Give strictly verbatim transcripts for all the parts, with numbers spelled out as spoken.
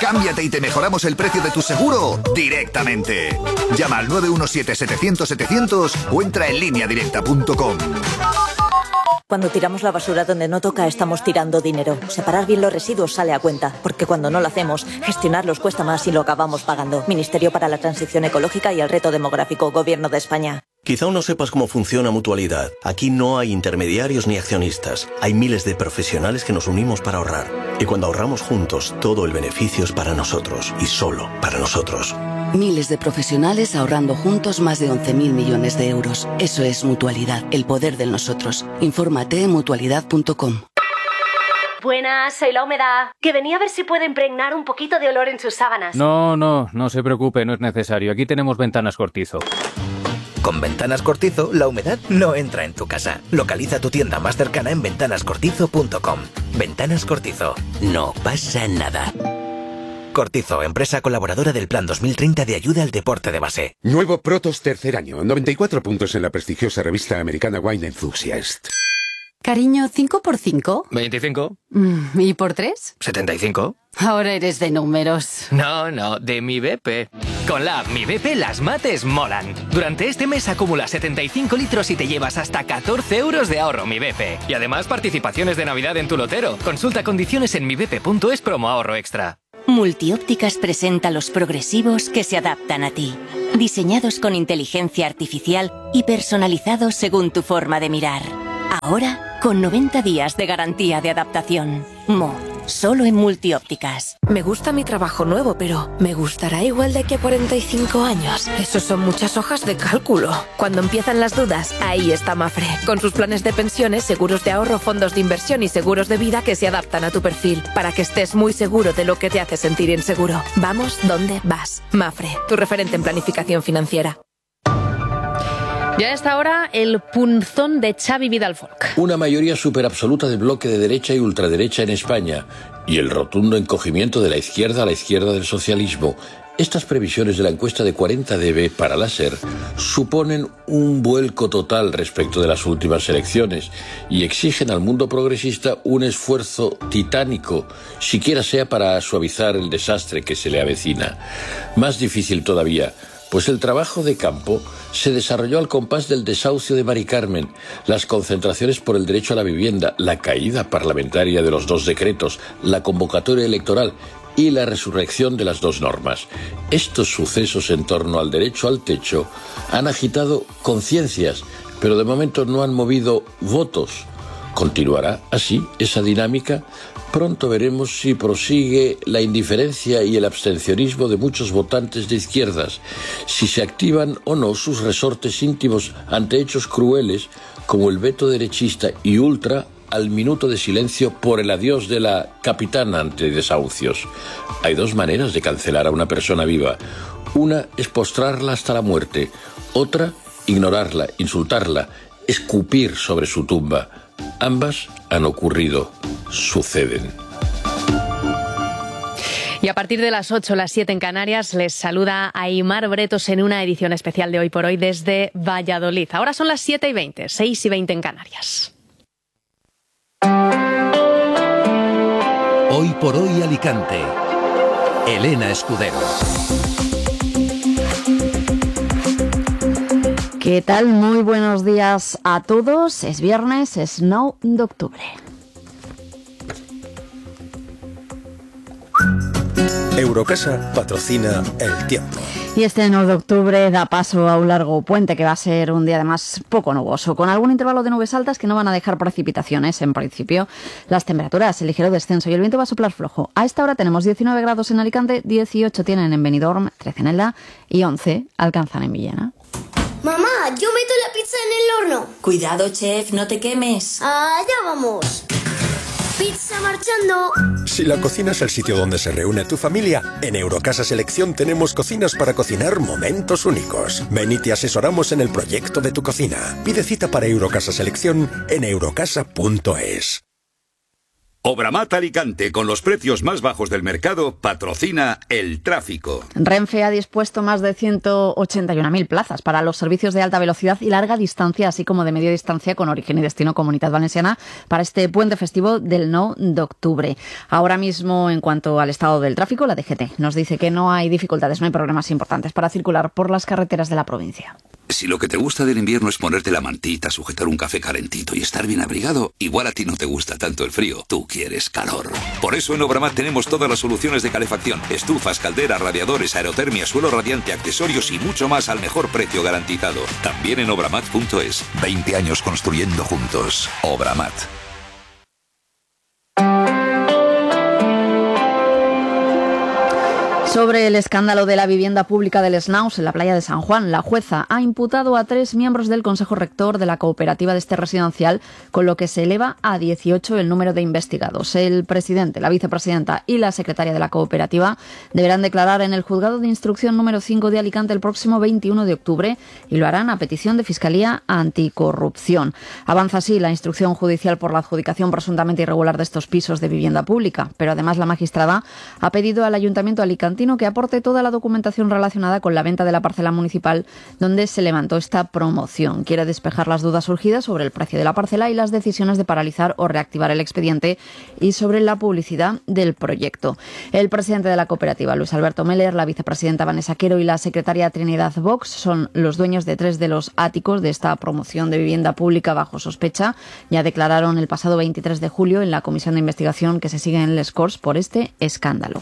Cámbiate y te mejoramos el precio de tu seguro directamente. Llama al nueve uno siete, setecientos, setecientos o entra en línea directa punto com. Cuando tiramos la basura donde no toca, estamos tirando dinero. Separar bien los residuos sale a cuenta, porque cuando no lo hacemos, gestionarlos cuesta más y lo acabamos pagando. Ministerio para la Transición Ecológica y el Reto Demográfico, Gobierno de España. Quizá aún no sepas cómo funciona Mutualidad. Aquí no hay intermediarios ni accionistas. Hay miles de profesionales que nos unimos para ahorrar. Y cuando ahorramos juntos, todo el beneficio es para nosotros y solo para nosotros. Miles de profesionales ahorrando juntos más de once mil millones de euros. Eso es Mutualidad, el poder del nosotros. Infórmate en mutualidad punto com. Buenas, soy la humedad. Que venía a ver si puede impregnar un poquito de olor en sus sábanas. No, no, no se preocupe, no es necesario. Aquí tenemos Ventanas Cortizo. Con Ventanas Cortizo, la humedad no entra en tu casa. Localiza tu tienda más cercana en ventanas cortizo punto com. Ventanas Cortizo. No pasa nada. Cortizo, empresa colaboradora del Plan dos mil treinta de ayuda al deporte de base. Nuevo Protos tercer año. noventa y cuatro puntos en la prestigiosa revista americana Wine Enthusiast. Cariño, ¿cinco por cinco? veinticinco. Mm, ¿Y por tres? setenta y cinco. Ahora eres de números. No, no, de Mi B P. Con la app Mi B P las mates molan. Durante este mes acumula setenta y cinco litros y te llevas hasta catorce euros de ahorro Mi B P. Y además participaciones de Navidad en tu lotero. Consulta condiciones en mi b p punto es promo ahorro extra. Multiópticas presenta los progresivos que se adaptan a ti. Diseñados con inteligencia artificial y personalizados según tu forma de mirar. Ahora, con noventa días de garantía de adaptación. Mo, solo en Multiópticas. Me gusta mi trabajo nuevo, pero ¿me gustará igual de aquí a cuarenta y cinco años? Eso son muchas hojas de cálculo. Cuando empiezan las dudas, ahí está Mafre. Con sus planes de pensiones, seguros de ahorro, fondos de inversión y seguros de vida que se adaptan a tu perfil, para que estés muy seguro de lo que te hace sentir inseguro. Vamos donde vas. Mafre, tu referente en planificación financiera. Ya a esta hora, el punzón de Xavi Vidal-Folk. Una mayoría superabsoluta del bloque de derecha y ultraderecha en España y el rotundo encogimiento de la izquierda a la izquierda del socialismo. Estas previsiones de la encuesta de cuarenta D B para la SER suponen un vuelco total respecto de las últimas elecciones y exigen al mundo progresista un esfuerzo titánico, siquiera sea para suavizar el desastre que se le avecina. Más difícil todavía, pues el trabajo de campo se desarrolló al compás del desahucio de Mari Carmen, las concentraciones por el derecho a la vivienda, la caída parlamentaria de los dos decretos, la convocatoria electoral y la resurrección de las dos normas. Estos sucesos en torno al derecho al techo han agitado conciencias, pero de momento no han movido votos. ¿Continuará así esa dinámica? Pronto veremos si prosigue la indiferencia y el abstencionismo de muchos votantes de izquierdas, si se activan o no sus resortes íntimos ante hechos crueles como el veto derechista y ultra al minuto de silencio por el adiós de la capitana ante desahucios. Hay dos maneras de cancelar a una persona viva. Una es postrarla hasta la muerte, otra, ignorarla, insultarla, escupir sobre su tumba. Ambas han ocurrido, suceden. Y a partir de las ocho, las siete en Canarias, les saluda Aimar Bretos en una edición especial de Hoy por Hoy desde Valladolid. Ahora son las siete y veinte, seis y veinte en Canarias. Hoy por Hoy Alicante. Elena Escudero. ¿Qué tal? Muy buenos días a todos. Es viernes, es nueve de octubre. Eurocasa patrocina el tiempo. Y este nueve de octubre da paso a un largo puente que va a ser un día además poco nuboso, con algún intervalo de nubes altas que no van a dejar precipitaciones en principio. Las temperaturas, el ligero descenso y el viento va a soplar flojo. A esta hora tenemos diecinueve grados en Alicante, dieciocho tienen en Benidorm, trece en Elda y once alcanzan en Villena. Mamá, yo meto la pizza en el horno. Cuidado, chef, no te quemes. Allá vamos. Pizza marchando. Si la cocina es el sitio donde se reúne tu familia, en Eurocasa Selección tenemos cocinas para cocinar momentos únicos. Ven y te asesoramos en el proyecto de tu cocina. Pide cita para Eurocasa Selección en eurocasa punto es. Obramat Alicante, con los precios más bajos del mercado, patrocina el tráfico. Renfe ha dispuesto más de ciento ochenta y una mil plazas para los servicios de alta velocidad y larga distancia, así como de media distancia con origen y destino Comunitat Valenciana, para este puente festivo del nou d'octubre. Ahora mismo, en cuanto al estado del tráfico, la D G T nos dice que no hay dificultades, no hay problemas importantes para circular por las carreteras de la provincia. Si lo que te gusta del invierno es ponerte la mantita, sujetar un café calentito y estar bien abrigado, igual a ti no te gusta tanto el frío, tú quieres calor. Por eso en Obramat tenemos todas las soluciones de calefacción: estufas, calderas, radiadores, aerotermia, suelo radiante, accesorios y mucho más al mejor precio garantizado. También en obramat punto es. veinte años construyendo juntos. Obramat. Sobre el escándalo de la vivienda pública del Snaus en la playa de San Juan, la jueza ha imputado a tres miembros del Consejo Rector de la cooperativa de este residencial, con lo que se eleva a dieciocho el número de investigados. El presidente, la vicepresidenta y la secretaria de la cooperativa deberán declarar en el juzgado de instrucción número cinco de Alicante el próximo veintiuno de octubre y lo harán a petición de Fiscalía Anticorrupción. Avanza así la instrucción judicial por la adjudicación presuntamente irregular de estos pisos de vivienda pública, pero además la magistrada ha pedido al Ayuntamiento alicantino que aporte toda la documentación relacionada con la venta de la parcela municipal donde se levantó esta promoción. Quiere despejar las dudas surgidas sobre el precio de la parcela y las decisiones de paralizar o reactivar el expediente y sobre la publicidad del proyecto. El presidente de la cooperativa, Luis Alberto Meller, la vicepresidenta Vanessa Quero y la secretaria Trinidad Vox son los dueños de tres de los áticos de esta promoción de vivienda pública bajo sospecha. Ya declararon el pasado veintitrés de julio en la comisión de investigación que se sigue en Les Corts por este escándalo.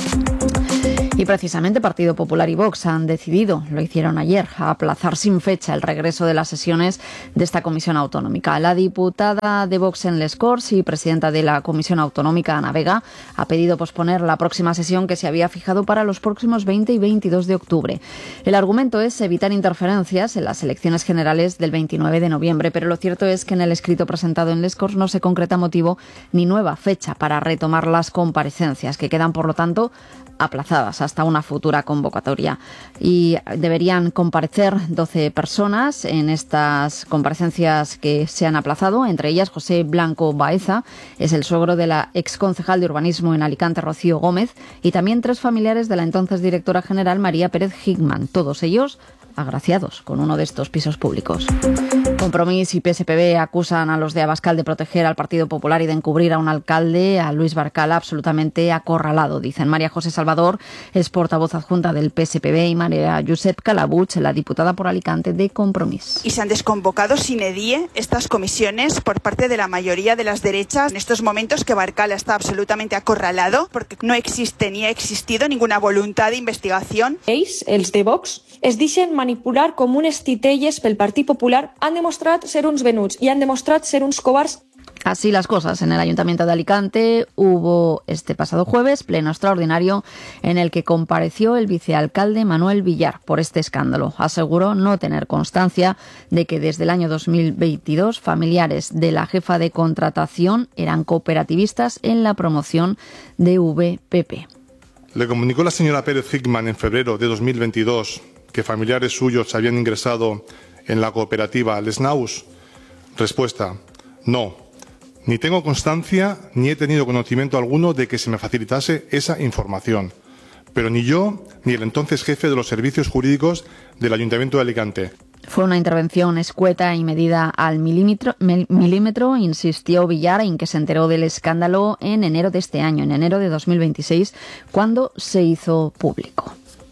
Y precisamente Partido Popular y Vox han decidido, lo hicieron ayer, a aplazar sin fecha el regreso de las sesiones de esta comisión autonómica. La diputada de Vox en Les Corts y presidenta de la comisión autonómica, Ana Vega, ha pedido posponer la próxima sesión que se había fijado para los próximos veinte y veintidós de octubre. El argumento es evitar interferencias en las elecciones generales del veintinueve de noviembre, pero lo cierto es que en el escrito presentado en Les Corts no se concreta motivo ni nueva fecha para retomar las comparecencias, que quedan, por lo tanto, aplazadas hasta una futura convocatoria. Y deberían comparecer doce personas en estas comparecencias que se han aplazado, entre ellas José Blanco Baeza, es el suegro de la exconcejal de urbanismo en Alicante, Rocío Gómez, y también tres familiares de la entonces directora general, María Pérez Hickman, todos ellos agraciados con uno de estos pisos públicos. Compromís y P S P B acusan a los de Abascal de proteger al Partido Popular y de encubrir a un alcalde, a Luis Barcala, absolutamente acorralado, dicen. María José Salvador es portavoz adjunta del P S P B y María Josep Calabuch, la diputada por Alicante de Compromís. Y se han desconvocado sine die estas comisiones por parte de la mayoría de las derechas en estos momentos que Barcala está absolutamente acorralado porque no existe ni ha existido ninguna voluntad de investigación. Ells, els de Vox, es deixen manipular com unes titelles pel Partit Popular, han demostrat ser uns venuts i han demostrat ser uns covards. Así las cosas. En el Ayuntamiento de Alicante hubo este pasado jueves pleno extraordinario en el que compareció el vicealcalde Manuel Villar por este escándalo. Aseguró no tener constancia de que desde el año dos mil veintidós familiares de la jefa de contratación eran cooperativistas en la promoción de V P P. Le comunicó la señora Pérez Hickman en febrero de dos mil veintidós que familiares suyos habían ingresado en la cooperativa Lesnaus. Respuesta: no. Ni tengo constancia ni he tenido conocimiento alguno de que se me facilitase esa información. Pero ni yo ni el entonces jefe de los servicios jurídicos del Ayuntamiento de Alicante. Fue una intervención escueta y medida al milímetro, milímetro, insistió Villar, en que se enteró del escándalo en enero de este año, en enero de dos mil veintiséis, cuando se hizo público.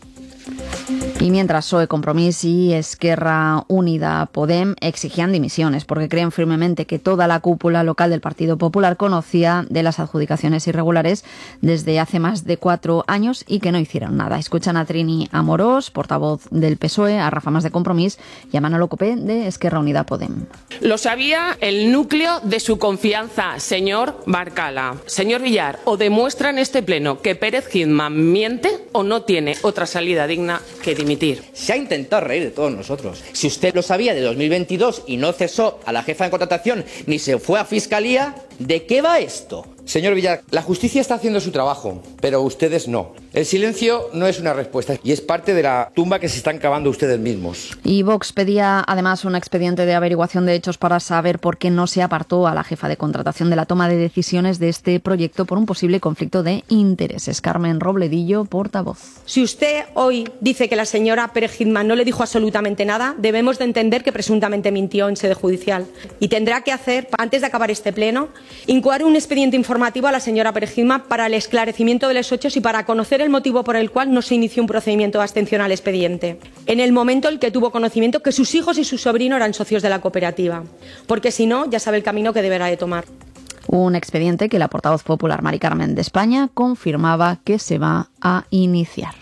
Y mientras P S O E, Compromís y Esquerra Unida Podem exigían dimisiones porque creen firmemente que toda la cúpula local del Partido Popular conocía de las adjudicaciones irregulares desde hace más de cuatro años y que no hicieron nada. Escuchan a Trini Amorós, portavoz del P S O E, a Rafa Mas de Compromís y a Manolo Copé de Esquerra Unida Podem. Lo sabía el núcleo de su confianza, señor Barcala. Señor Villar, o demuestra en este pleno que Pérez Hickman miente o no tiene otra salida digna que dimitir. Se ha intentado reír de todos nosotros. Si usted lo sabía de dos mil veintidós y no cesó a la jefa de contratación ni se fue a Fiscalía, ¿de qué va esto? Señor Villar, la justicia está haciendo su trabajo, pero ustedes no. El silencio no es una respuesta y es parte de la tumba que se están cavando ustedes mismos. Y Vox pedía además un expediente de averiguación de hechos para saber por qué no se apartó a la jefa de contratación de la toma de decisiones de este proyecto por un posible conflicto de intereses. Carmen Robledillo, portavoz. Si usted hoy dice que la señora Pérez Gizmán no le dijo absolutamente nada, debemos de entender que presuntamente mintió en sede judicial. Y tendrá que hacer, antes de acabar este pleno, incoar un expediente informativo a la señora Pérez Gizmán para el esclarecimiento de los hechos y para conocer el motivo por el cual no se inició un procedimiento de abstención al expediente, en el momento en que tuvo conocimiento que sus hijos y su sobrino eran socios de la cooperativa, porque si no, ya sabe el camino que deberá de tomar. Un expediente que la portavoz popular Mari Carmen de España confirmaba que se va a iniciar.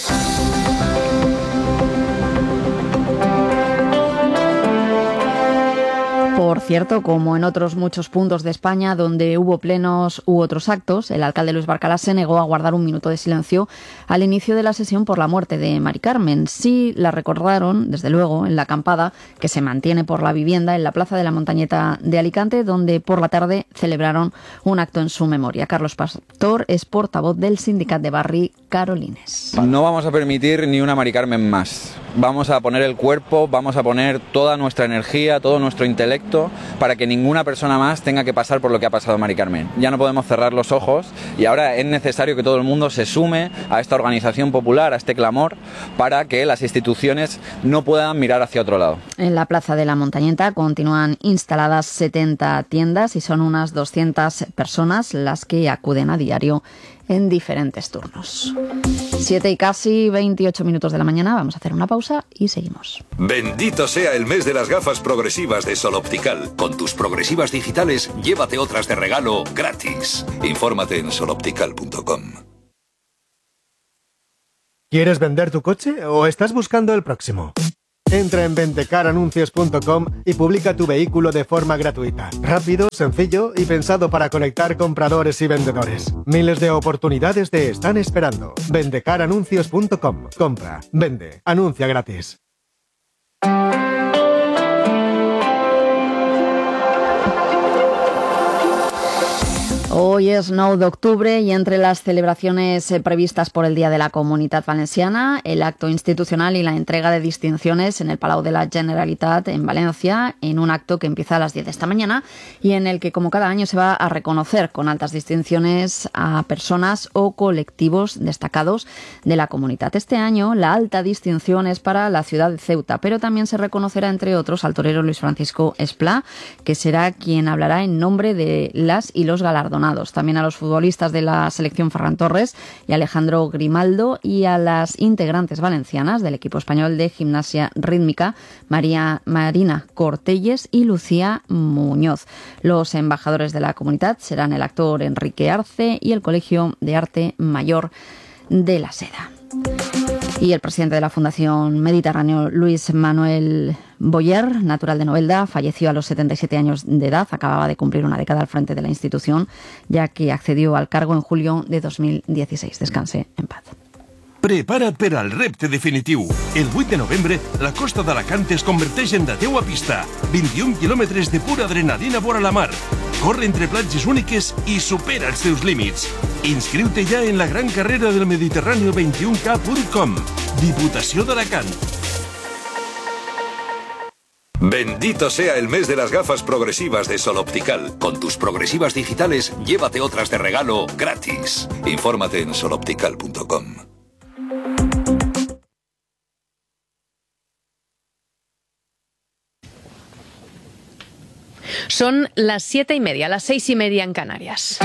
Por cierto, como en otros muchos puntos de España donde hubo plenos u otros actos, el alcalde Luis Barcalá se negó a guardar un minuto de silencio al inicio de la sesión por la muerte de Mari Carmen. Sí la recordaron, desde luego, en la acampada que se mantiene por la vivienda en la Plaza de la Montañeta de Alicante, donde por la tarde celebraron un acto en su memoria. Carlos Pastor es portavoz del Sindicat de Barri Carolines. No vamos a permitir ni una Mari Carmen más. Vamos a poner el cuerpo, vamos a poner toda nuestra energía, todo nuestro intelecto para que ninguna persona más tenga que pasar por lo que ha pasado Mari Carmen. Ya no podemos cerrar los ojos y ahora es necesario que todo el mundo se sume a esta organización popular, a este clamor, para que las instituciones no puedan mirar hacia otro lado. En la Plaza de la Montañeta continúan instaladas setenta tiendas y son unas doscientas personas las que acuden a diario en diferentes turnos. Siete y casi veintiocho minutos de la mañana. Vamos a hacer una pausa y seguimos. Bendito sea el mes de las gafas progresivas de Sol Optical. Con tus progresivas digitales, llévate otras de regalo gratis. Infórmate en sol optical punto com. ¿Quieres vender tu coche o estás buscando el próximo? Entra en vendecar anuncios punto com y publica tu vehículo de forma gratuita. Rápido, sencillo y pensado para conectar compradores y vendedores. Miles de oportunidades te están esperando. vendecar anuncios punto com. Compra, vende, anuncia gratis. Hoy es nou de octubre y entre las celebraciones previstas por el Día de la Comunitat Valenciana, el acto institucional y la entrega de distinciones en el Palau de la Generalitat en Valencia, en un acto que empieza a las diez de esta mañana y en el que, como cada año, se va a reconocer con altas distinciones a personas o colectivos destacados de la comunidad. Este año, la alta distinción es para la ciudad de Ceuta, pero también se reconocerá, entre otros, al torero Luis Francisco Esplá, que será quien hablará en nombre de las y los galardonados. También a los futbolistas de la selección Ferran Torres y Alejandro Grimaldo y a las integrantes valencianas del equipo español de gimnasia rítmica María Marina Cortelles y Lucía Muñoz. Los embajadores de la comunidad serán el actor Enrique Arce y el Colegio de Arte Mayor de la Seda. Y el presidente de la Fundación Mediterráneo, Luis Manuel Boyer, natural de Novelda, falleció a los setenta y siete años de edad. Acababa de cumplir una década al frente de la institución, ya que accedió al cargo en julio de dos mil dieciséis. Descanse en paz. Prepara't per al repte definitiu. El vuit de novembre, la costa d'Alacant es converteix en la teua pista. vint-i-un quilòmetres de pura adrenalina vora la mar. Corre entre platges úniques i supera els teus límits. Inscriu-te ja en la gran carrera del Mediterráneo veintiuno K punto com. Diputació d'Alacant. Bendito sea el mes de las gafas progresivas de Sol Optical. Con tus progresivas digitales, llévate otras de regalo gratis. Infórmate en sol optical punto com. Son las siete y media, las seis y media en Canarias.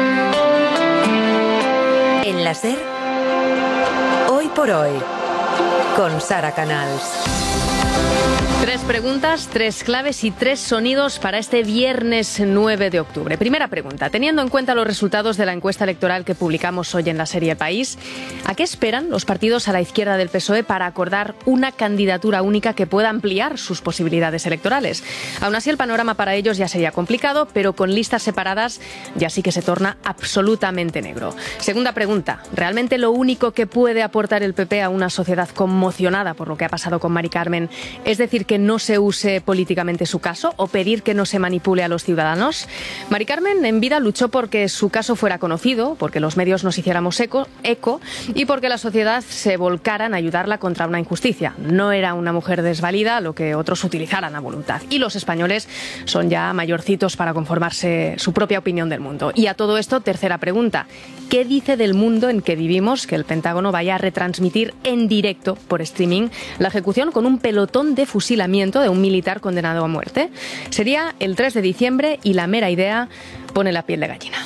En la SER, hoy por hoy, con Sara Canals. Tres preguntas, tres claves y tres sonidos para este viernes nueve de octubre. Primera pregunta, teniendo en cuenta los resultados de la encuesta electoral que publicamos hoy en la serie País, ¿a qué esperan los partidos a la izquierda del P S O E para acordar una candidatura única que pueda ampliar sus posibilidades electorales? Aún así, el panorama para ellos ya sería complicado, pero con listas separadas ya sí que se torna absolutamente negro. Segunda pregunta, ¿realmente lo único que puede aportar el P P a una sociedad conmocionada por lo que ha pasado con Mari Carmen es decir pedir que no se use políticamente su caso o pedir que no se manipule a los ciudadanos? Mari Carmen en vida luchó porque su caso fuera conocido, porque los medios nos hiciéramos eco, eco y porque la sociedad se volcara en ayudarla contra una injusticia. No era una mujer desvalida, lo que otros utilizaran a voluntad. Y los españoles son ya mayorcitos para conformarse su propia opinión del mundo. Y a todo esto, tercera pregunta. ¿Qué dice del mundo en que vivimos que el Pentágono vaya a retransmitir en directo por streaming la ejecución con un pelotón de fusilamiento de un militar condenado a muerte? Sería el tres de diciembre y la mera idea pone la piel de gallina.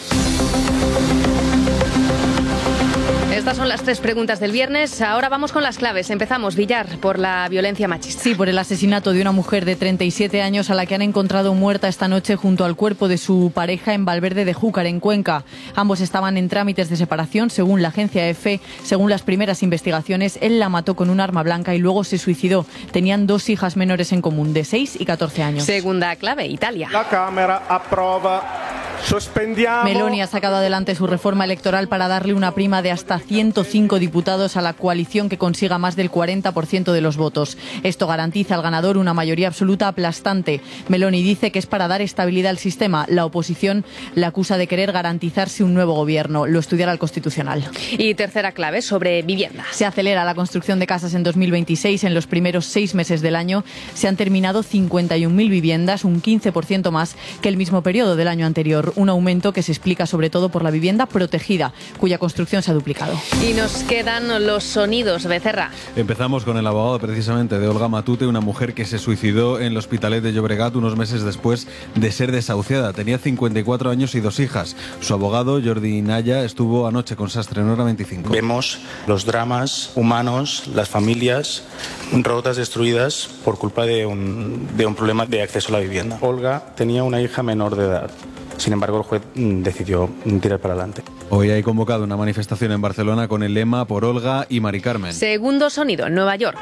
Estas son las tres preguntas del viernes. Ahora vamos con las claves. Empezamos, Villar, por la violencia machista. Sí, por el asesinato de una mujer de treinta y siete años a la que han encontrado muerta esta noche junto al cuerpo de su pareja en Valverde de Júcar, en Cuenca. Ambos estaban en trámites de separación, según la agencia EFE. Según las primeras investigaciones, él la mató con un arma blanca y luego se suicidó. Tenían dos hijas menores en común, de seis y catorce años. Segunda clave, Italia. La Cámara aprueba. Suspendiamo. Meloni ha sacado adelante su reforma electoral para darle una prima de hasta ciento cinco diputados a la coalición que consiga más del cuarenta por ciento de los votos. Esto garantiza al ganador una mayoría absoluta aplastante. Meloni dice que es para dar estabilidad al sistema. La oposición la acusa de querer garantizarse un nuevo gobierno. Lo estudiará el Constitucional. Y tercera clave, sobre vivienda. Se acelera la construcción de casas en dos mil veintiséis. En los primeros seis meses del año se han terminado cincuenta y un mil viviendas, un quince por ciento más que el mismo periodo del año anterior. Un aumento que se explica sobre todo por la vivienda protegida, cuya construcción se ha duplicado. Y nos quedan los sonidos, Becerra. Empezamos con el abogado precisamente de Olga Matute, una mujer que se suicidó en el Hospitalet de Llobregat unos meses después de ser desahuciada. Tenía cincuenta y cuatro años y dos hijas. Su abogado, Jordi Naya, estuvo anoche con Sastre en Hora veinticinco. Vemos los dramas humanos, las familias rotas, destruidas por culpa de un, de un problema de acceso a la vivienda. Olga tenía una hija menor de edad. Sin embargo, el juez decidió tirar para adelante. Hoy hay convocado una manifestación en Barcelona con el lema Por Olga y Mari Carmen. Segundo sonido, en Nueva York.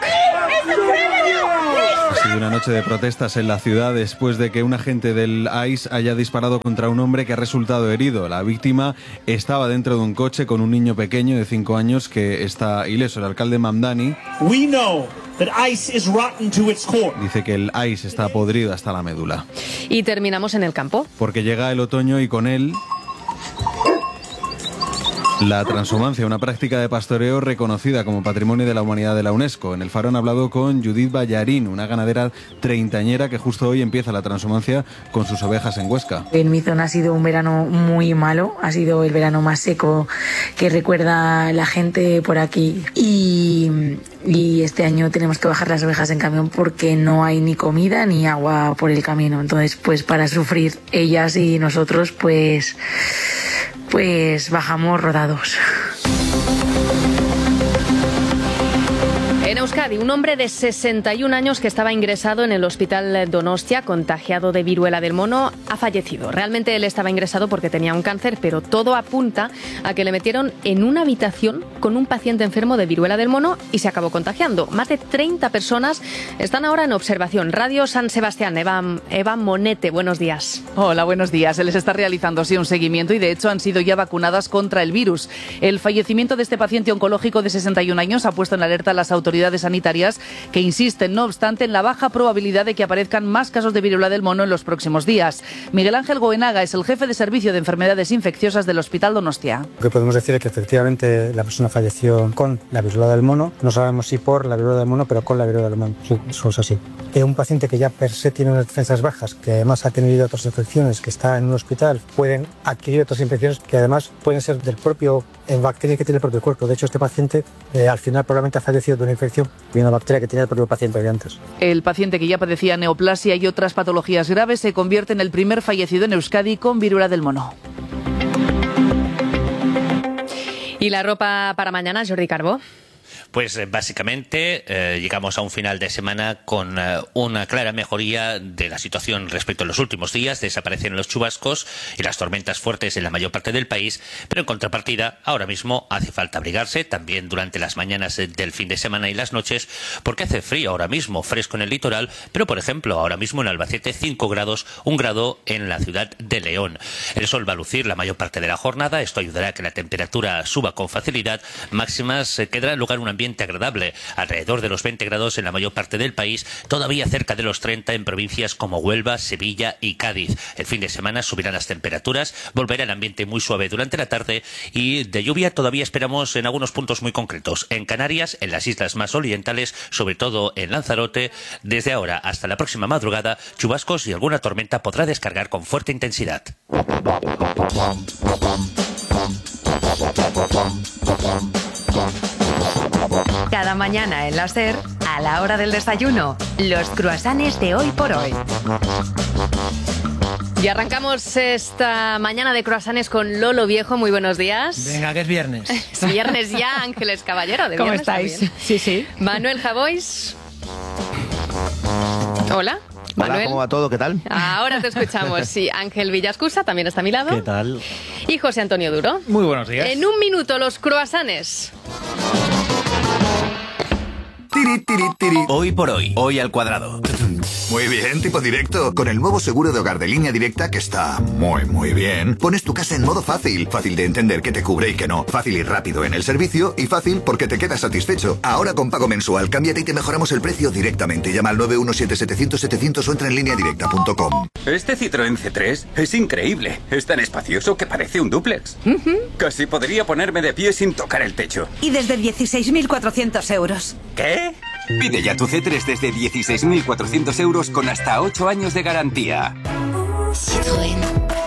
Ha sido una noche de protestas en la ciudad después de que un agente del I C E haya disparado contra un hombre que ha resultado herido. La víctima estaba dentro de un coche con un niño pequeño de cinco años que está ileso. El alcalde Mamdani We know that ICE is rotten to its core. dice que el I C E está podrido hasta la médula. Y terminamos en el campo. Porque llega el otoño y con él la transhumancia, una práctica de pastoreo reconocida como Patrimonio de la Humanidad de la UNESCO. En el Faro han hablado con Judith Ballarín, una ganadera treintañera que justo hoy empieza la transhumancia con sus ovejas en Huesca. En mi zona ha sido un verano muy malo, ha sido el verano más seco que recuerda la gente por aquí y, y este año tenemos que bajar las ovejas en camión porque no hay ni comida ni agua por el camino. Entonces, pues para sufrir ellas y nosotros, pues... pues bajamos rodados. En Euskadi, un hombre de sesenta y un años que estaba ingresado en el hospital Donostia, contagiado de viruela del mono, ha fallecido. Realmente él estaba ingresado porque tenía un cáncer, pero todo apunta a que le metieron en una habitación con un paciente enfermo de viruela del mono y se acabó contagiando. Más de treinta personas están ahora en observación. Radio San Sebastián, Eva, Eva Monete, buenos días. Hola, buenos días. Se les está realizando así un seguimiento y de hecho han sido ya vacunadas contra el virus. El fallecimiento de este paciente oncológico de sesenta y un años ha puesto en alerta a las autoridades sanitarias que insisten, no obstante, en la baja probabilidad de que aparezcan más casos de viruela del mono en los próximos días. Miguel Ángel Goenaga es el jefe de servicio de enfermedades infecciosas del Hospital Donostia. Lo que podemos decir es que efectivamente la persona falleció con la viruela del mono. No sabemos si por la viruela del mono, pero con la viruela del mono. Sí, eso es así. Es un paciente que ya per se tiene unas defensas bajas, que además ha tenido otras infecciones, que está en un hospital, pueden adquirir otras infecciones que además pueden ser del propio en bacterias que tiene el propio cuerpo. De hecho, este paciente eh, al final probablemente ha fallecido de una infección de una bacteria que tiene el propio paciente de antes. El paciente que ya padecía neoplasia y otras patologías graves se convierte en el primer fallecido en Euskadi con viruela del mono. ¿Y la ropa para mañana, Jordi Carbó? Pues básicamente eh, llegamos a un final de semana con eh, una clara mejoría de la situación respecto a los últimos días. Desaparecen los chubascos y las tormentas fuertes en la mayor parte del país, pero en contrapartida ahora mismo hace falta abrigarse también durante las mañanas del fin de semana y las noches, porque hace frío ahora mismo, fresco en el litoral, pero por ejemplo ahora mismo en Albacete cinco grados, un grado en la ciudad de León. El sol va a lucir la mayor parte de la jornada, esto ayudará a que la temperatura suba con facilidad. Máximas eh, que dará lugar a una un ambiente agradable, alrededor de los veinte grados en la mayor parte del país, todavía cerca de los treinta en provincias como Huelva, Sevilla y Cádiz. El fin de semana subirán las temperaturas, volverá el ambiente muy suave durante la tarde y de lluvia todavía esperamos en algunos puntos muy concretos. En Canarias, en las islas más orientales, sobre todo en Lanzarote, desde ahora hasta la próxima madrugada, chubascos y alguna tormenta podrá descargar con fuerte intensidad. Cada mañana en la SER, a la hora del desayuno, los croissants de Hoy por Hoy. Y arrancamos esta mañana de croissants con Lolo Viejo. Muy buenos días. Venga, que es viernes. Es viernes ya, Ángeles Caballero. De ¿Cómo viernes estáis? También. Sí, sí. Manuel Javois. Hola. Hola, Manuel. ¿cómo va todo? ¿Qué tal? Ahora te escuchamos. Sí, Ángel Villascusa también está a mi lado. ¿Qué tal? Y José Antonio Duro. Muy buenos días. En un minuto, los croissants. Tiri, tiri, tiri. Hoy por hoy, hoy al cuadrado. Muy bien, tipo directo. Con el nuevo seguro de hogar de Línea Directa, que está muy, muy bien, pones tu casa en modo fácil. Fácil de entender qué te cubre y qué no. Fácil y rápido en el servicio y fácil porque te quedas satisfecho. Ahora con pago mensual, cámbiate y te mejoramos el precio directamente. Llama al nueve uno siete setecientos setecientos o entra en línea directa punto com. Este Citroën C tres es increíble. Es tan espacioso que parece un dúplex. Uh-huh. Casi podría ponerme de pie sin tocar el techo. Y desde dieciséis mil cuatrocientos euros. ¿Qué? Pide ya tu C tres desde dieciséis mil cuatrocientos euros con hasta ocho años de garantía. Citroën.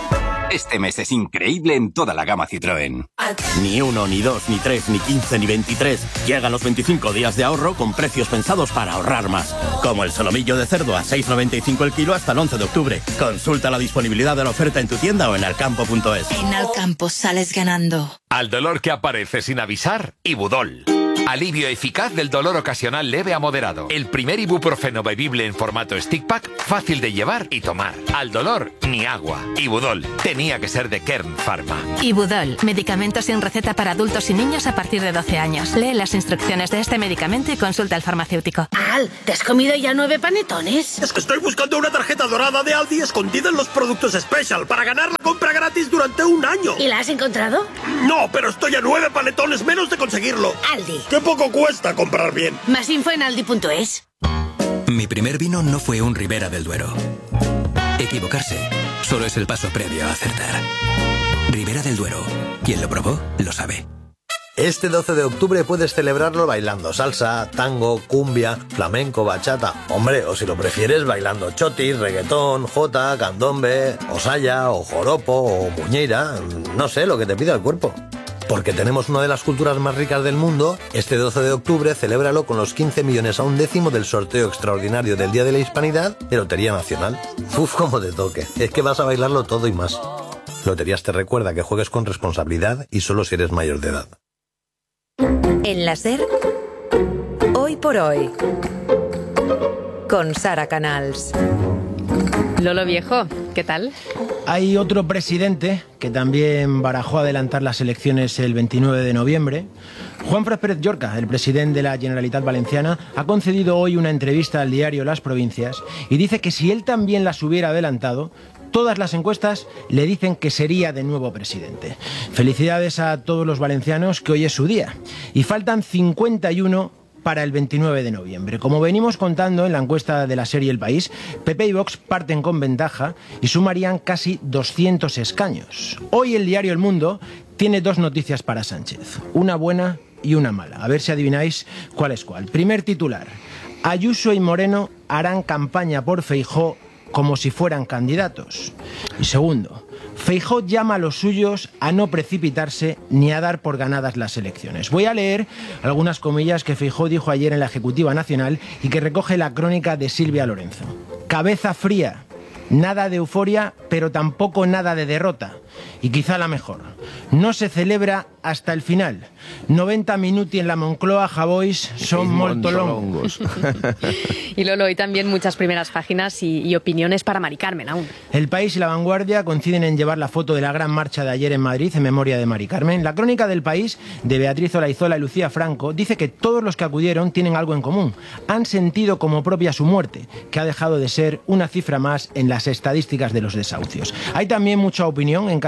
Este mes es increíble en toda la gama Citroën. Ni uno, ni dos, ni tres, ni quince, ni veintitrés. Llegan los veinticinco días de ahorro con precios pensados para ahorrar más. Como el solomillo de cerdo a seis noventa y cinco el kilo hasta el once de octubre. Consulta la disponibilidad de la oferta en tu tienda o en alcampo punto es. En Alcampo sales ganando. Al dolor que aparece sin avisar, Ibudol. Alivio eficaz del dolor ocasional leve a moderado. El primer ibuprofeno bebible en formato stick pack, fácil de llevar y tomar. Al dolor, ni agua. Ibudol. Tenía que ser de Kern Pharma. Ibudol. Medicamento sin receta para adultos y niños a partir de doce años. Lee las instrucciones de este medicamento y consulta al farmacéutico. Al, ¿te has comido ya nueve panetones? Es que estoy buscando una tarjeta dorada de Aldi escondida en los productos Special para ganar la compra gratis durante un año. ¿Y la has encontrado? No, pero estoy a nueve panetones menos de conseguirlo. Aldi. ¡Qué poco cuesta comprar bien! Más info en aldi punto es. Mi primer vino no fue un Ribera del Duero. Equivocarse solo es el paso previo a acertar. Ribera del Duero. Quien lo probó, lo sabe. Este doce de octubre puedes celebrarlo bailando salsa, tango, cumbia, flamenco, bachata. Hombre, o si lo prefieres, bailando chotis, reggaetón, jota, candombe, o saya, o joropo, o muñeira. No sé, lo que te pida el cuerpo. Porque tenemos una de las culturas más ricas del mundo, este doce de octubre celébralo con los quince millones a un décimo del sorteo extraordinario del Día de la Hispanidad de Lotería Nacional. Uf, como te toque. Es que vas a bailarlo todo y más. Loterías te recuerda que juegues con responsabilidad y solo si eres mayor de edad. En la SER, Hoy por Hoy, con Sara Canals. Lolo Viejo, ¿qué tal? Hay otro presidente que también barajó adelantar las elecciones el veintinueve de noviembre. Juanfran Pérez Llorca, el presidente de la Generalitat Valenciana, ha concedido hoy una entrevista al diario Las Provincias y dice que si él también las hubiera adelantado, todas las encuestas le dicen que sería de nuevo presidente. Felicidades a todos los valencianos, que hoy es su día. Y faltan cincuenta y uno para el veintinueve de noviembre. Como venimos contando en la encuesta de la serie El País, P P y Vox parten con ventaja y sumarían casi doscientos escaños. Hoy el diario El Mundo tiene dos noticias para Sánchez, una buena y una mala. A ver si adivináis cuál es cuál. Primer titular: Ayuso y Moreno harán campaña por Feijóo como si fueran candidatos. Y segundo, Feijóo llama a los suyos a no precipitarse ni a dar por ganadas las elecciones. Voy a leer algunas comillas que Feijóo dijo ayer en la Ejecutiva Nacional y que recoge la crónica de Silvia Lorenzo. Cabeza fría, nada de euforia, pero tampoco nada de derrota. Y quizá la mejor, no se celebra hasta el final. noventa minuti en la Moncloa, Javois, son molto longos. Y Lolo, hoy también muchas primeras páginas y, y opiniones para Mari Carmen aún. El País y La Vanguardia coinciden en llevar la foto de la gran marcha de ayer en Madrid en memoria de Mari Carmen. La crónica del País, de Beatriz Olaizola y Lucía Franco, dice que todos los que acudieron tienen algo en común. Han sentido como propia su muerte, que ha dejado de ser una cifra más en las estadísticas de los desahucios. Hay también mucha opinión en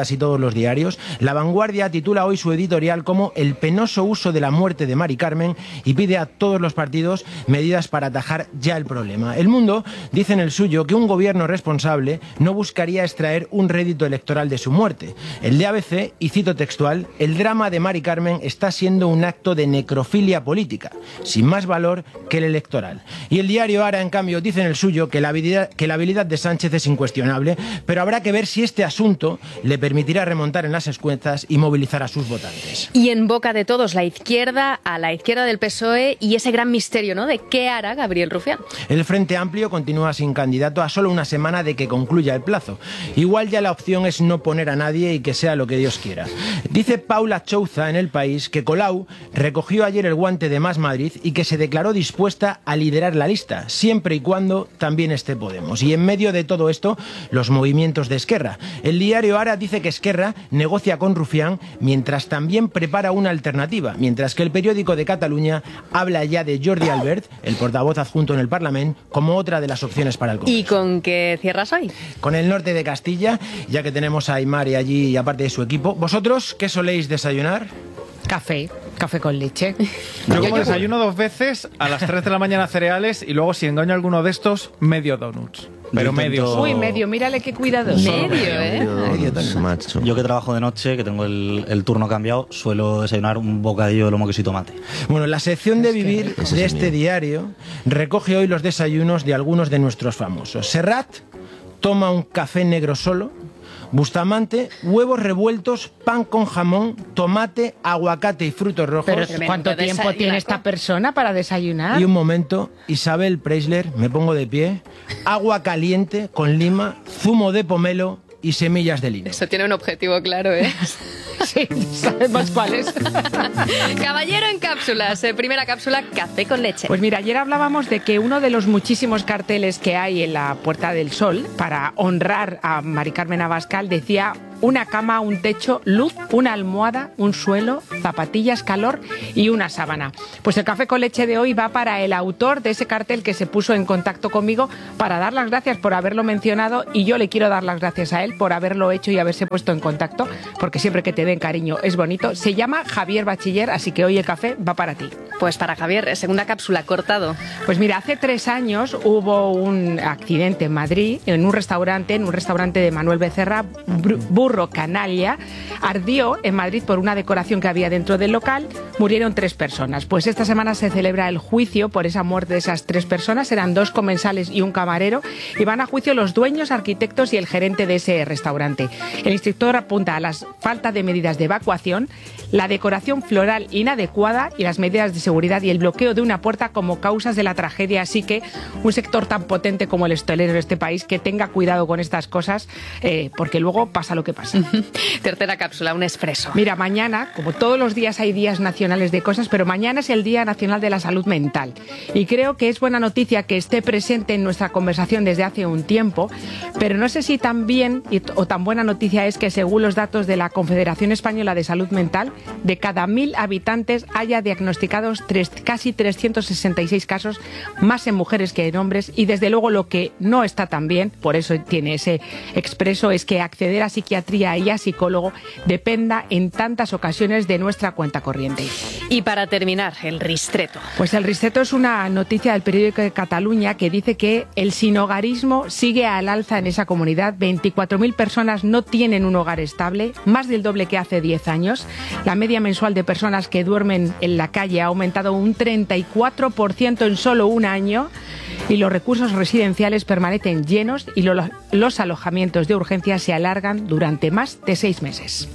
casi todos los diarios. La Vanguardia titula hoy su editorial como El penoso uso de la muerte de Mari Carmen y pide a todos los partidos medidas para atajar ya el problema. El Mundo dice en el suyo que un gobierno responsable no buscaría extraer un rédito electoral de su muerte. El de A B C, y cito textual, el drama de Mari Carmen está siendo un acto de necrofilia política, sin más valor que el electoral. Y el diario Ara, en cambio, dice en el suyo que la habilidad, que la habilidad de Sánchez es incuestionable, pero habrá que ver si este asunto le permitirá remontar en las encuestas y movilizar a sus votantes. Y en boca de todos, la izquierda, a la izquierda del P S O E y ese gran misterio, ¿no?, de qué hará Gabriel Rufián. El Frente Amplio continúa sin candidato a solo una semana de que concluya el plazo. Igual ya la opción es no poner a nadie y que sea lo que Dios quiera. Dice Paula Chouza en El País que Colau recogió ayer el guante de Más Madrid y que se declaró dispuesta a liderar la lista, siempre y cuando también esté Podemos. Y en medio de todo esto, los movimientos de Esquerra. El diario Ara dice que Esquerra negocia con Rufián mientras también prepara una alternativa, mientras que el periódico de Cataluña habla ya de Jordi Albert, el portavoz adjunto en el Parlamento, como otra de las opciones para el Congreso. ¿Y con qué cierras hoy? Con el norte de Castilla, ya que tenemos a Aymari allí y aparte de su equipo. ¿Vosotros qué soléis desayunar? Café, café con leche. Yo como desayuno dos veces, a las tres de la mañana cereales y luego si engaño a alguno de estos, medio donuts. Pero medio. Uy, medio, mírale qué cuidadoso. Medio, ¿eh? Medio, macho. Yo que trabajo de noche, que tengo el, el turno cambiado, suelo desayunar un bocadillo de lomo, queso y tomate. Bueno, la sección de vivir Ese de es este mío. diario recoge hoy los desayunos de algunos de nuestros famosos. Serrat toma un café negro solo. Bustamante, huevos revueltos, pan con jamón, tomate, aguacate y frutos rojos. Pero ¿cuánto tiempo tiene esta persona para desayunar? Y un momento, Isabel Preisler, me pongo de pie, agua caliente con lima, zumo de pomelo y semillas de lino. Eso tiene un objetivo claro, ¿eh? Sí, sabemos cuál es. Caballero en cápsulas. Eh, primera cápsula, café con leche. Pues mira, ayer hablábamos de que uno de los muchísimos carteles que hay en la Puerta del Sol para honrar a Mari Carmen Abascal decía: una cama, un techo, luz, una almohada, un suelo, zapatillas, calor y una sábana. Pues el café con leche de hoy va para el autor de ese cartel que se puso en contacto conmigo para dar las gracias por haberlo mencionado, y yo le quiero dar las gracias a él por haberlo hecho y haberse puesto en contacto, porque siempre que te den cariño es bonito. Se llama Javier Bachiller, así que hoy el café va para ti. Pues para Javier, segunda cápsula, cortado. Pues mira, hace tres años hubo un accidente en Madrid, en un restaurante, en un restaurante de Manuel Becerra, Burro Canalla. Ardió en Madrid por una decoración que había dentro del local. Murieron tres personas. Pues esta semana se celebra el juicio por esa muerte de esas tres personas. Eran dos comensales y un camarero. Y van a juicio los dueños, arquitectos y el gerente de ese restaurante. El instructor apunta a la falta de medidas de evacuación, la decoración floral inadecuada y las medidas de seguridad y el bloqueo de una puerta como causas de la tragedia. Así que un sector tan potente como el hostelero de este país, que tenga cuidado con estas cosas, eh, porque luego pasa lo que pasa. Tercera cápsula, un expreso. Mira, mañana, como todos los días hay días nacionales de cosas, pero mañana es el Día Nacional de la Salud Mental. Y creo que es buena noticia que esté presente en nuestra conversación desde hace un tiempo, pero no sé si tan bien o tan buena noticia es que, según los datos de la Confederación Española de Salud Mental, de cada mil habitantes haya diagnosticados tres, casi trescientos sesenta y seis casos, más en mujeres que en hombres. Y desde luego lo que no está tan bien, por eso tiene ese expreso, es que acceder a psiquiatría y a psicólogo dependa en tantas ocasiones de nuestra cuenta corriente. Y para terminar, el ristreto. Pues el ristreto es una noticia del periódico de Cataluña que dice que el sinhogarismo sigue al alza en esa comunidad. veinticuatro mil personas no tienen un hogar estable, más del doble que hace diez años. La media mensual de personas que duermen en la calle ha aumentado un treinta y cuatro por ciento en solo un año. Y los recursos residenciales permanecen llenos y lo, los alojamientos de urgencia se alargan durante más de seis meses.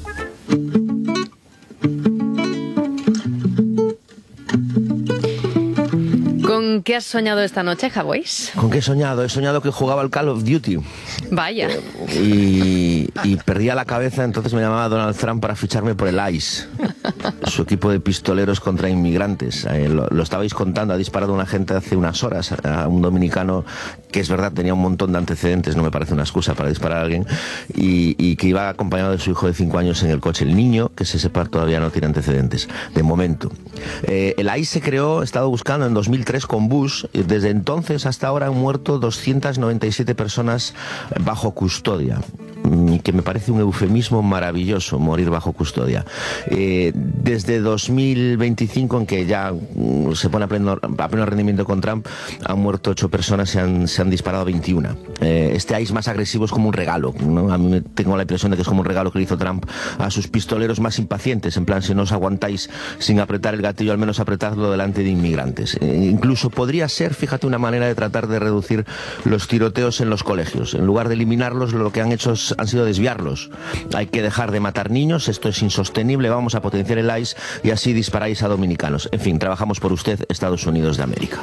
¿Con qué has soñado esta noche, Javois? ¿Con qué he soñado? He soñado que jugaba al Call of Duty. Vaya. Y, y perdía la cabeza, entonces me llamaba Donald Trump para ficharme por el I C E, su equipo de pistoleros contra inmigrantes. Eh, lo, lo estabais contando, ha disparado un agente hace unas horas a un dominicano que, es verdad, tenía un montón de antecedentes, no me parece una excusa para disparar a alguien, y, y que iba acompañado de su hijo de cinco años en el coche. El niño, que se sepa, todavía no tiene antecedentes, de momento. Eh, el I C E se creó, he estado buscando, en dos mil tres con Bush. Desde entonces hasta ahora han muerto doscientas noventa y siete personas bajo custodia. que me parece un eufemismo maravilloso, morir bajo custodia. Eh, desde dos mil veinticinco, en que ya mm, se pone a pleno, a pleno rendimiento con Trump, han muerto ocho personas, se han, se han disparado veintiuna. Eh, este ice más agresivo es como un regalo, ¿no? A mí me tengo la impresión de que es como un regalo que le hizo Trump a sus pistoleros más impacientes, en plan, si no os aguantáis sin apretar el gatillo, al menos apretadlo delante de inmigrantes. Eh, incluso podría ser, fíjate, una manera de tratar de reducir los tiroteos en los colegios. En lugar de eliminarlos, lo que han hecho es, han sido desviarlos. Hay que dejar de matar niños, esto es insostenible, vamos a potenciar el ice y así disparáis a dominicanos. En fin, trabajamos por usted, Estados Unidos de América.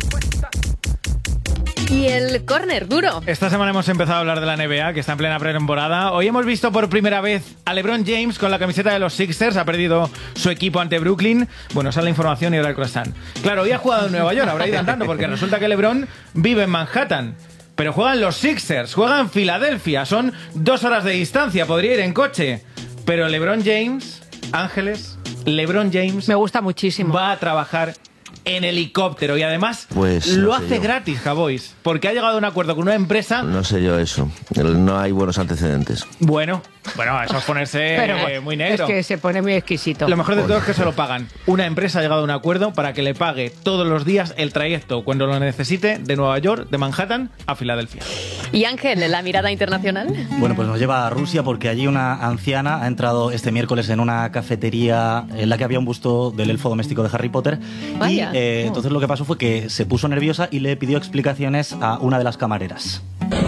Y el córner duro. Esta semana hemos empezado a hablar de la N B A, que está en plena pretemporada. Hoy hemos visto por primera vez a LeBron James con la camiseta de los Sixers. Ha perdido su equipo ante Brooklyn. Bueno, esa es la información y ahora el croissant. Claro, hoy ha jugado en Nueva York, habrá ido andando, porque resulta que LeBron vive en Manhattan. Pero juegan los Sixers, juegan en Filadelfia. Son dos horas de distancia, podría ir en coche. Pero LeBron James, Ángeles, LeBron James... Me gusta muchísimo. Va a trabajar en helicóptero y además pues, lo no hace yo. gratis, Javois, porque ha llegado a un acuerdo con una empresa. No sé yo eso, no hay buenos antecedentes. Bueno, bueno, eso es ponerse Pero, eh, muy negro. Es que se pone muy exquisito. Lo mejor de todo es que se lo pagan. Una empresa ha llegado a un acuerdo para que le pague todos los días el trayecto cuando lo necesite de Nueva York, de Manhattan a Filadelfia. Y Ángel, la mirada internacional. Bueno, pues nos lleva a Rusia porque allí una anciana ha entrado este miércoles en una cafetería en la que había un busto del elfo doméstico de Harry Potter. Vaya. Y eh, entonces lo que pasó fue que se puso nerviosa y le pidió explicaciones a una de las camareras.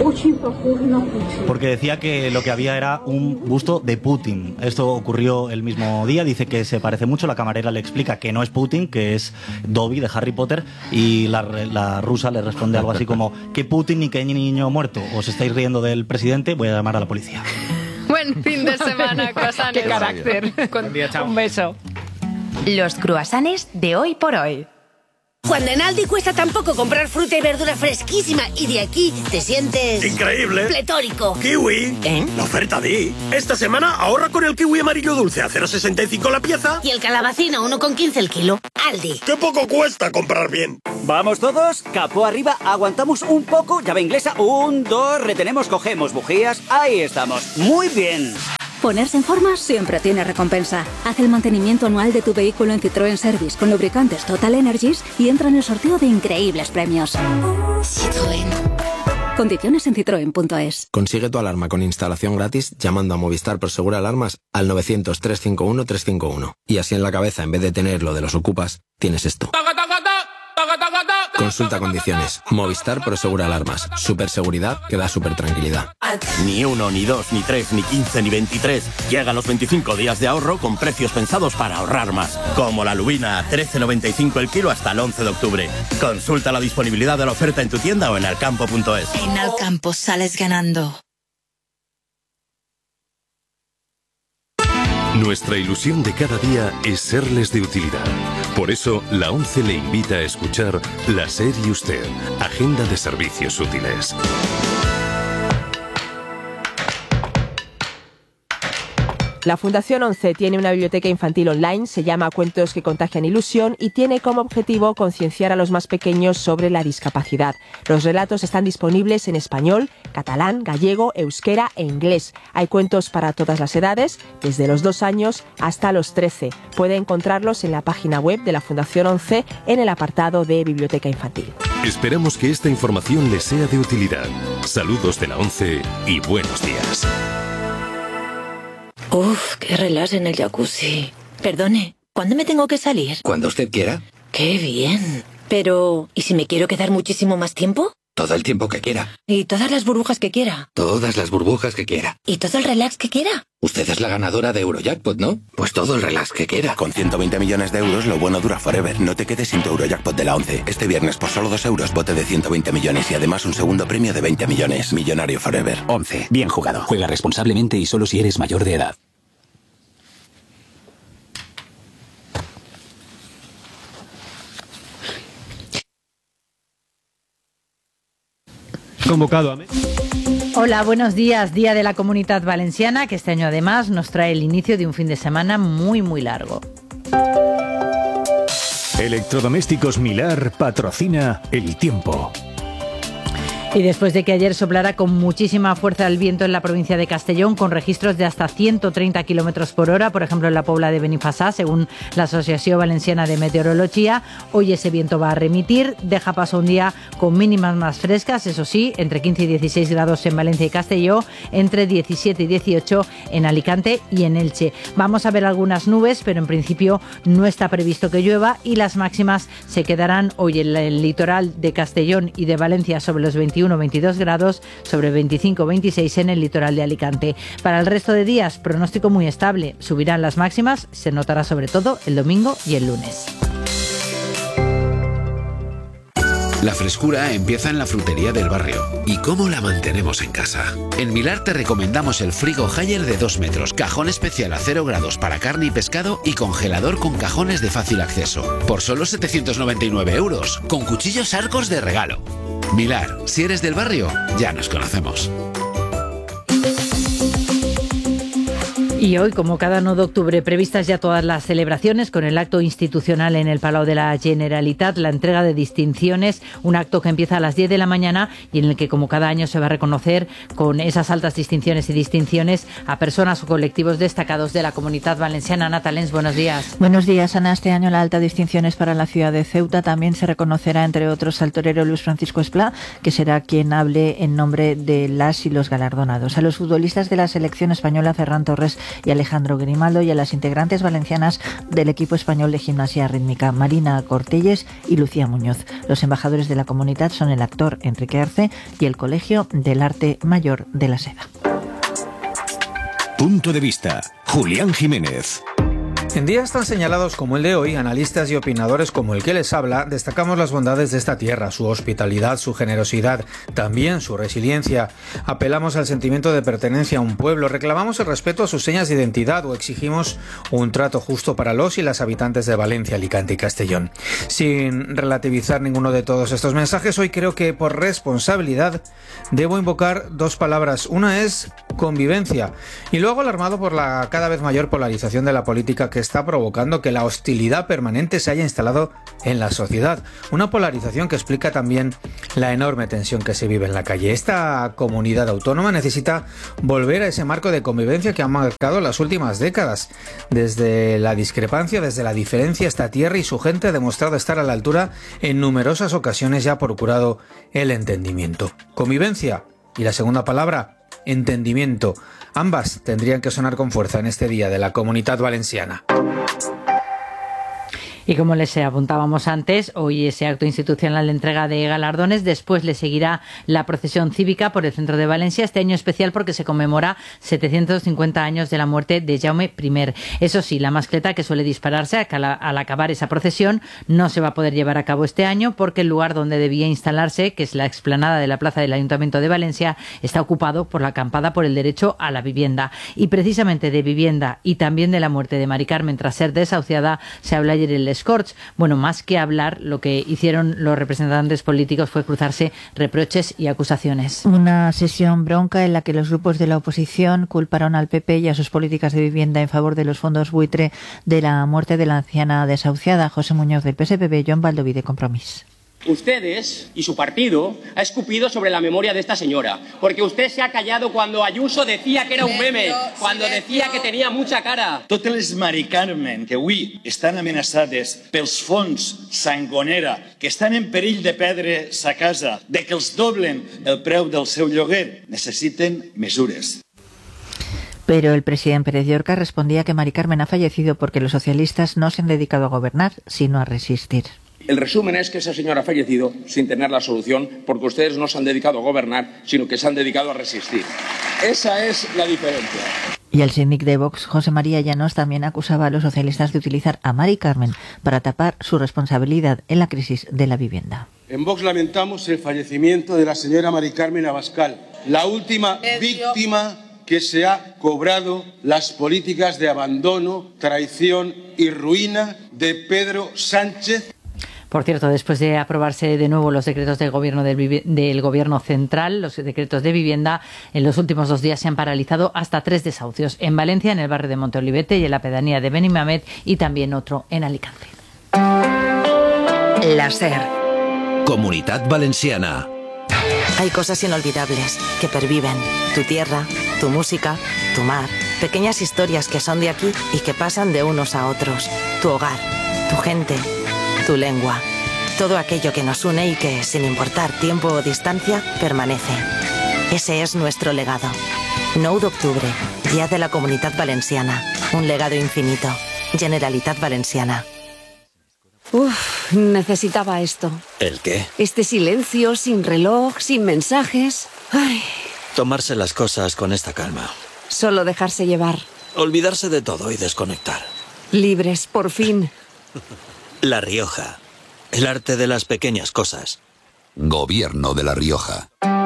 Porque decía que lo que había era un busto de Putin. Esto ocurrió el mismo día, dice que se parece mucho. La camarera le explica que no es Putin, que es Dobby de Harry Potter, y la, la rusa le responde algo así como: que Putin ni que niño muerto. ¿Os estáis riendo del presidente? Voy a llamar a la policía. Buen fin de semana, croissants. Qué carácter. Con día, chao. Un beso. Los cruasanes de hoy por hoy. Cuando en Aldi cuesta tan poco comprar fruta y verdura fresquísima y de aquí te sientes... ¡Increíble! Pletórico. ¡Kiwi! ¿Eh? La oferta di. Esta semana ahorra con el kiwi amarillo dulce a cero coma sesenta y cinco la pieza. Y el calabacino uno con quince el kilo. Aldi. ¡Qué poco cuesta comprar bien! Vamos todos, capó arriba, aguantamos un poco, llave inglesa, un, dos, retenemos, cogemos bujías, ahí estamos. Muy bien. Ponerse en forma siempre tiene recompensa. Haz el mantenimiento anual de tu vehículo en Citroën Service con lubricantes Total Energies y entra en el sorteo de increíbles premios. Citroën. Condiciones en citroen punto es. Consigue tu alarma con instalación gratis llamando a Movistar Prosegur Alarmas al novecientos, trescientos cincuenta y uno, trescientos cincuenta y uno. Y así en la cabeza, en vez de tener lo de los ocupas, tienes esto. Consulta condiciones. Movistar Prosegur Alarmas. Superseguridad que da super tranquilidad. Ni uno, ni dos, ni tres, ni quince, ni veintitrés. Llegan los veinticinco días de ahorro con precios pensados para ahorrar más. Como la lubina a trece noventa y cinco el kilo hasta el once de octubre. Consulta la disponibilidad de la oferta en tu tienda o en alcampo punto es. En Alcampo sales ganando. Nuestra ilusión de cada día es serles de utilidad. Por eso, la ONCE le invita a escuchar La Ser y Usted, Agenda de Servicios Útiles. La Fundación ONCE tiene una biblioteca infantil online, se llama Cuentos que contagian ilusión y tiene como objetivo concienciar a los más pequeños sobre la discapacidad. Los relatos están disponibles en español, catalán, gallego, euskera e inglés. Hay cuentos para todas las edades, desde los dos años hasta los trece. Puede encontrarlos en la página web de la Fundación ONCE en el apartado de Biblioteca Infantil. Esperamos que esta información les sea de utilidad. Saludos de la ONCE y buenos días. Uf, qué relax en el jacuzzi. Perdone, ¿cuándo me tengo que salir? Cuando usted quiera. Qué bien. Pero, ¿y si me quiero quedar muchísimo más tiempo? Todo el tiempo que quiera. ¿Y todas las burbujas que quiera? Todas las burbujas que quiera. ¿Y todo el relax que quiera? Usted es la ganadora de Eurojackpot, ¿no? Pues todo el relax que quiera. Con ciento veinte millones de euros, lo bueno dura forever. No te quedes sin tu Eurojackpot de la ONCE. Este viernes, por solo dos euros, bote de ciento veinte millones y además un segundo premio de veinte millones. Millonario forever. ONCE. Bien jugado. Juega responsablemente y solo si eres mayor de edad. Convocado a... Hola, buenos días. Día de la Comunidad Valenciana, que este año además nos trae el inicio de un fin de semana muy, muy largo. Electrodomésticos Milar patrocina El Tiempo. Y después de que ayer soplara con muchísima fuerza el viento en la provincia de Castellón, con registros de hasta ciento treinta kilómetros por hora, por ejemplo en la Pobla de Benifassà, según la Asociación Valenciana de Meteorología, hoy ese viento va a remitir, deja paso un día con mínimas más frescas, eso sí, entre quince y dieciséis grados en Valencia y Castelló, entre diecisiete y dieciocho en Alicante y en Elche. Vamos a ver algunas nubes, pero en principio no está previsto que llueva y las máximas se quedarán hoy en el litoral de Castellón y de Valencia sobre los veintiuno veintidós grados, sobre veinticinco veintiséis en el litoral de Alicante. Para el resto de días, pronóstico muy estable. Subirán las máximas, se notará sobre todo el domingo y el lunes. La frescura empieza en la frutería del barrio. ¿Y cómo la mantenemos en casa? En Milar te recomendamos el frigo Haier de dos metros, cajón especial a cero grados para carne y pescado y congelador con cajones de fácil acceso. Por solo setecientos noventa y nueve euros, con cuchillos Arcos de regalo. Milar, si eres del barrio, ya nos conocemos. Y hoy, como cada nueve de octubre, previstas ya todas las celebraciones con el acto institucional en el Palau de la Generalitat, la entrega de distinciones, un acto que empieza a las diez de la mañana y en el que, como cada año, se va a reconocer con esas altas distinciones y distinciones a personas o colectivos destacados de la Comunidad Valenciana. Natalens, buenos días. Buenos días, Ana. Este año la alta distinción es para la ciudad de Ceuta. También se reconocerá, entre otros, al torero Luis Francisco Esplá, que será quien hable en nombre de las y los galardonados. A los futbolistas de la selección española, Ferran Torres y Alejandro Grimaldo, y a las integrantes valencianas del equipo español de gimnasia rítmica, Marina Cortelles y Lucía Muñoz. Los embajadores de la comunidad son el actor Enrique Arce y el Colegio del Arte Mayor de la Seda. Punto de vista. Julián Jiménez. En días tan señalados como el de hoy, analistas y opinadores como el que les habla destacamos las bondades de esta tierra, su hospitalidad, su generosidad, también su resiliencia. Apelamos al sentimiento de pertenencia a un pueblo, reclamamos el respeto a sus señas de identidad o exigimos un trato justo para los y las habitantes de Valencia, Alicante y Castellón. Sin relativizar ninguno de todos estos mensajes, hoy creo que por responsabilidad debo invocar dos palabras. Una es convivencia y luego alarmado por la cada vez mayor polarización de la política que está provocando que la hostilidad permanente se haya instalado en la sociedad. Una polarización que explica también la enorme tensión que se vive en la calle. Esta comunidad autónoma necesita volver a ese marco de convivencia que ha marcado las últimas décadas. Desde la discrepancia, desde la diferencia, esta tierra y su gente ha demostrado estar a la altura en numerosas ocasiones y ha procurado el entendimiento. Convivencia y la segunda palabra, entendimiento. Ambas tendrían que sonar con fuerza en este día de la Comunidad Valenciana. Y como les apuntábamos antes, hoy ese acto institucional de entrega de galardones, después le seguirá la procesión cívica por el centro de Valencia, este año especial porque se conmemora setecientos cincuenta años de la muerte de Jaume primero. Eso sí, la mascleta que suele dispararse al acabar esa procesión no se va a poder llevar a cabo este año porque el lugar donde debía instalarse, que es la explanada de la plaza del Ayuntamiento de Valencia, está ocupado por la acampada por el derecho a la vivienda. Y precisamente de vivienda y también de la muerte de Mari Carmen tras ser desahuciada se habla ayer en el Corts. Bueno, más que hablar, lo que hicieron los representantes políticos fue cruzarse reproches y acusaciones. Una sesión bronca en la que los grupos de la oposición culparon al P P y a sus políticas de vivienda en favor de los fondos buitre de la muerte de la anciana desahuciada. José Muñoz del P S P B, Joan Baldoví de Compromís. Ustedes y su partido ha escupido sobre la memoria de esta señora, porque usted se ha callado cuando Ayuso decía que era un meme, cuando decía que tenía mucha cara. Totes les Mari Carmen que avui estan amenaçades pels fons Sangonera, que estan en perill de perdre sa casa, de que els doblen el preu del seu lloguer, necessiten mesures. Pero el presidente Pérez Llorca respondía que Mari Carmen ha fallecido porque los socialistas no se han dedicado a gobernar, sino a resistir. El resumen es que esa señora ha fallecido sin tener la solución porque ustedes no se han dedicado a gobernar, sino que se han dedicado a resistir. Esa es la diferencia. Y el síndic de Vox, José María Llanos, también acusaba a los socialistas de utilizar a Mari Carmen para tapar su responsabilidad en la crisis de la vivienda. En Vox lamentamos el fallecimiento de la señora Mari Carmen Abascal, la última víctima que se ha cobrado las políticas de abandono, traición y ruina de Pedro Sánchez. Por cierto, después de aprobarse de nuevo los decretos del gobierno del, del gobierno central, los decretos de vivienda, en los últimos dos días se han paralizado hasta tres desahucios. En Valencia, en el barrio de Monteolivete y en la pedanía de Benimamet, y también otro en Alicante. La SER. Comunidad Valenciana. Hay cosas inolvidables que perviven. Tu tierra, tu música, tu mar. Pequeñas historias que son de aquí y que pasan de unos a otros. Tu hogar, tu gente, tu lengua. Todo aquello que nos une y que, sin importar tiempo o distancia, permanece. Ese es nuestro legado. nou d'octubre, Día de la Comunitat Valenciana. Un legado infinito. Generalitat Valenciana. Uf, necesitaba esto. ¿El qué? Este silencio, sin reloj, sin mensajes. Ay. Tomarse las cosas con esta calma. Solo dejarse llevar. Olvidarse de todo y desconectar. Libres, por fin. La Rioja. El arte de las pequeñas cosas. Gobierno de La Rioja.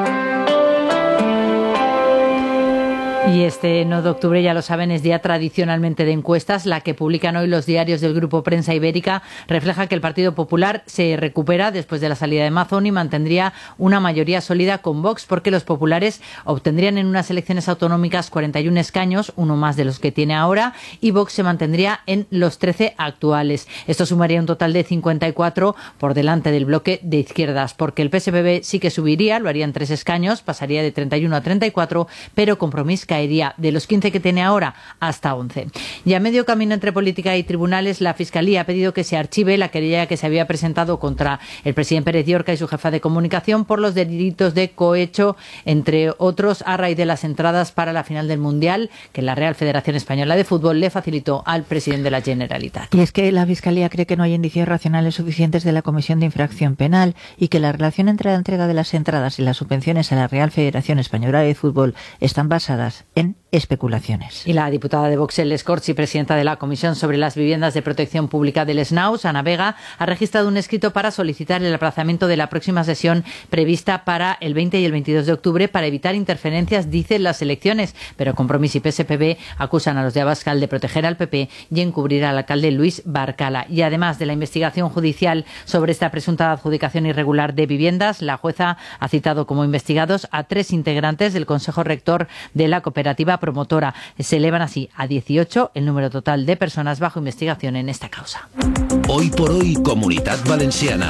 Y este nueve de octubre, ya lo saben, es día tradicionalmente de encuestas. La que publican hoy los diarios del Grupo Prensa Ibérica refleja que el Partido Popular se recupera después de la salida de Mazón y mantendría una mayoría sólida con Vox, porque los populares obtendrían en unas elecciones autonómicas cuarenta y uno escaños, uno más de los que tiene ahora, y Vox se mantendría en los trece actuales. Esto sumaría un total de cincuenta y cuatro por delante del bloque de izquierdas, porque el P S P B sí que subiría, lo haría en tres escaños, pasaría de treinta y uno a treinta y cuatro, pero Compromís caería de los quince que tiene ahora hasta once. Y a medio camino entre política y tribunales, la Fiscalía ha pedido que se archive la querella que se había presentado contra el presidente Pérez Llorca y su jefa de comunicación por los delitos de cohecho, entre otros, a raíz de las entradas para la final del Mundial que la Real Federación Española de Fútbol le facilitó al presidente de la Generalitat. Y es que la Fiscalía cree que no hay indicios racionales suficientes de la Comisión de Infracción Penal y que la relación entre la entrega de las entradas y las subvenciones a la Real Federación Española de Fútbol están basadas en especulaciones. Y la diputada de Vox, El Scorchi, presidenta de la Comisión sobre las Viviendas de Protección Pública del S N A U S, Ana Vega, ha registrado un escrito para solicitar el aplazamiento de la próxima sesión prevista para el veinte y el veintidós de octubre para evitar interferencias, dice, en las elecciones. Pero Compromís y P S P B acusan a los de Abascal de proteger al P P y encubrir al alcalde Luis Barcala. Y además de la investigación judicial sobre esta presunta adjudicación irregular de viviendas, la jueza ha citado como investigados a tres integrantes del Consejo Rector de la cooperativa promotora. Se elevan así a dieciocho el número total de personas bajo investigación en esta causa. Hoy por hoy, Comunitat Valenciana.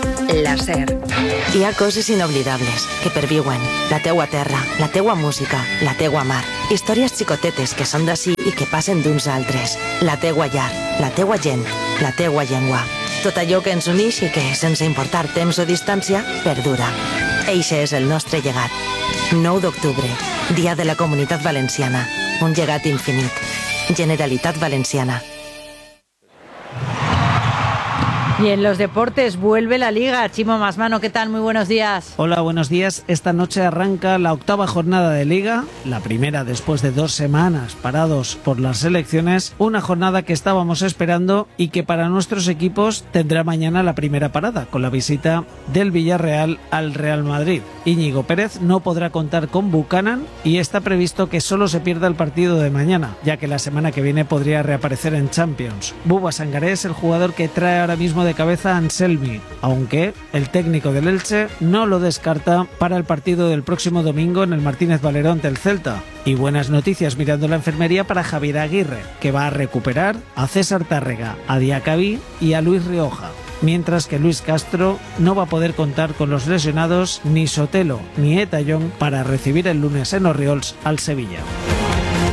La SER. Hi ha coses inoblidables que perviuen. La teua terra, la teua música, la teua mar. Històries xicotetes que són d'ací i que passen d'uns altres. La teua llar, la teua gent, la teua llengua. Tot allò que ens unix i que, sense importar temps o distància, perdura. Eixe és el nostre llegat. nou d'octubre, Dia de la Comunitat Valenciana. Un llegat infinit. Generalitat Valenciana. Y en los deportes vuelve la Liga. Chimo Masmano, ¿qué tal? Muy buenos días. Hola, buenos días. Esta noche arranca la octava jornada de Liga, la primera después de dos semanas parados por las selecciones, una jornada que estábamos esperando y que para nuestros equipos tendrá mañana la primera parada, con la visita del Villarreal al Real Madrid. Íñigo Pérez no podrá contar con Buchanan y está previsto que solo se pierda el partido de mañana, ya que la semana que viene podría reaparecer en Champions. Buba Sangaré es el jugador que trae ahora mismo de de cabeza Anselmi, aunque el técnico del Elche no lo descarta para el partido del próximo domingo en el Martínez Valero del Celta. Y buenas noticias mirando la enfermería para Javier Aguirre, que va a recuperar a César Tárrega, a Diacabí y a Luis Rioja. Mientras que Luis Castro no va a poder contar con los lesionados ni Sotelo ni Etayón para recibir el lunes en Orriols al Sevilla.